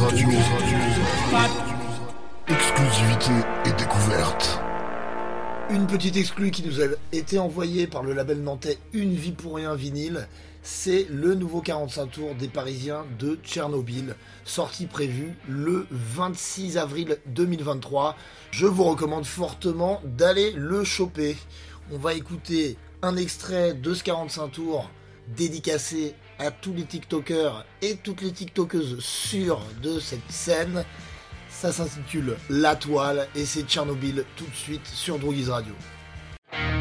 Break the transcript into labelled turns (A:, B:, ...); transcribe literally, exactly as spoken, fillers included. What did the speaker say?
A: Radio. Exclusivité et découverte.
B: Une petite exclue qui nous a été envoyée par le label nantais Une Vie pour Rien Vinyle, c'est le nouveau quarante-cinq tours des Parisiens de Tchernobyl, sortie prévue le vingt-six avril deux mille vingt-trois. Je vous recommande fortement d'aller le choper. On va écouter un extrait de ce quarante-cinq tours dédicacé à tous les TikTokers et toutes les TikTokeuses sûres de cette scène. Ça s'intitule La Toile et c'est Tchernobyl tout de suite sur Drogiz Radio.